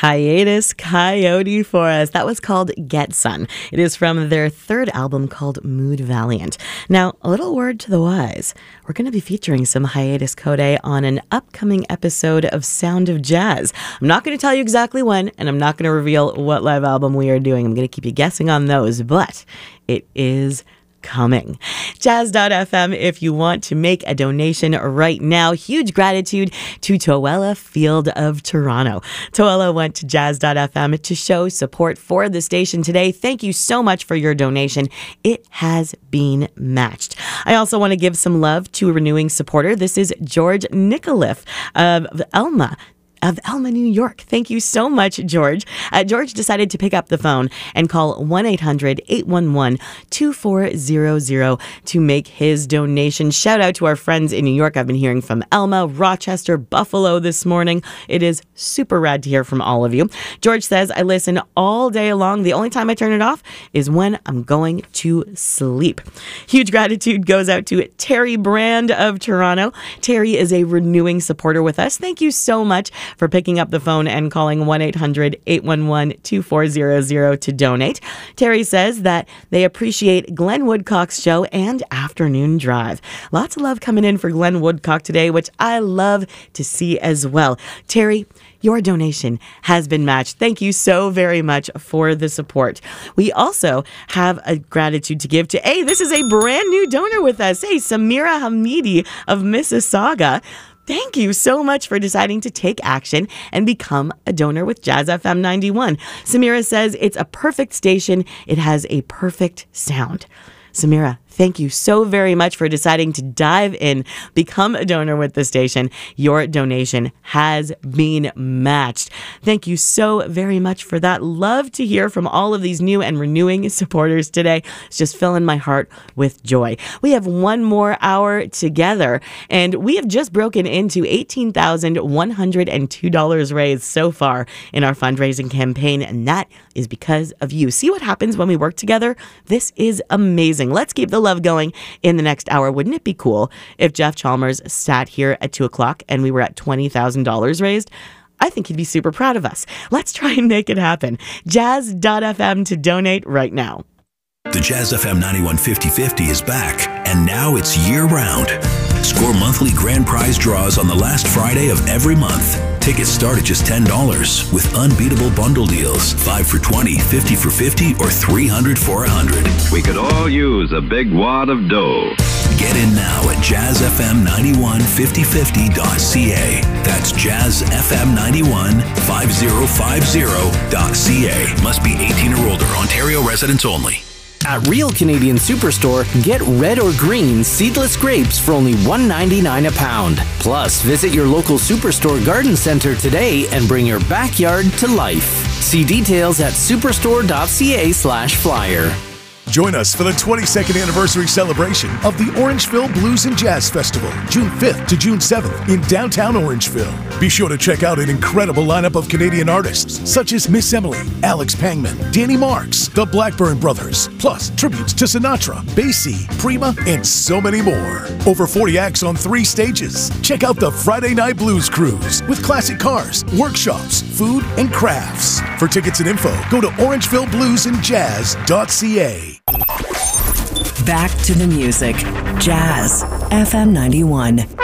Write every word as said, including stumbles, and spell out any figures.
Hiatus Coyote for us. That was called Get Sun. It is from their third album called Mood Valiant. Now, a little word to the wise. We're going to be featuring some Hiatus Coyote on an upcoming episode of Sound of Jazz. I'm not going to tell you exactly when, and I'm not going to reveal what live album we are doing. I'm going to keep you guessing on those, but it is coming. Jazz dot f m if you want to make a donation right now. Huge gratitude to Toella Field of Toronto. Toella went to Jazz dot f m to show support for the station today. Thank you so much for your donation. It has been matched. I also want to give some love to a renewing supporter. This is George Nicoliff of Elma. of Elma, New York. Thank you so much, George. Uh, George decided to pick up the phone and call one eight hundred eight one one two four zero zero to make his donation. Shout out to our friends in New York. I've been hearing from Elma, Rochester, Buffalo this morning. It is super rad to hear from all of you. George says, I listen all day long. The only time I turn it off is when I'm going to sleep. Huge gratitude goes out to Terry Brand of Toronto. Terry is a renewing supporter with us. Thank you so much for picking up the phone and calling one eight hundred eight one one two four zero zero to donate. Terry says that they appreciate Glenn Woodcock's show and Afternoon Drive. Lots of love coming in for Glenn Woodcock today, which I love to see as well. Terry, your donation has been matched. Thank you so very much for the support. We also have a gratitude to give to, hey, this is a brand new donor with us. Hey, Samira Hamidi of Mississauga. Thank you so much for deciding to take action and become a donor with Jazz F M ninety-one. Samira says it's a perfect station. It has a perfect sound. Samira, thank you so very much for deciding to dive in, become a donor with the station. Your donation has been matched. Thank you so very much for that. Love to hear from all of these new and renewing supporters today. It's just filling my heart with joy. We have one more hour together, and we have just broken into eighteen thousand one hundred two dollars raised so far in our fundraising campaign, and that is because of you. See what happens when we work together? This is amazing. Let's keep the love going in the next hour. Wouldn't it be cool if Jeff Chalmers sat here at two o'clock and we were at twenty thousand dollars raised? I think he'd be super proud of us. Let's try and make it happen. Jazz dot f m to donate right now. The Jazz F M ninety-one fifty fifty is back, and now it's year-round. Score monthly grand prize draws on the last Friday of every month. Tickets start at just ten dollars with unbeatable bundle deals. five for twenty, fifty for fifty, or three hundred for one hundred. We could all use a big wad of dough. Get in now at jazz f m ninety-one fifty fifty dot c a. That's jazz f m ninety-one fifty fifty dot c a. Must be eighteen or older. Ontario residents only. At Real Canadian Superstore, get red or green seedless grapes for only one ninety-nine a pound. Plus, visit your local Superstore garden center today and bring your backyard to life. See details at superstore dot c a slash flyer. Join us for the twenty-second anniversary celebration of the Orangeville Blues and Jazz Festival, June fifth to June seventh in downtown Orangeville. Be sure to check out an incredible lineup of Canadian artists such as Miss Emily, Alex Pangman, Danny Marks, the Blackburn Brothers, plus tributes to Sinatra, Basie, Prima, and so many more. Over forty acts on three stages. Check out the Friday Night Blues Cruise with classic cars, workshops, food, and crafts. For tickets and info, go to orangeville blues and jazz dot c a. Back to the music. Jazz F M ninety-one.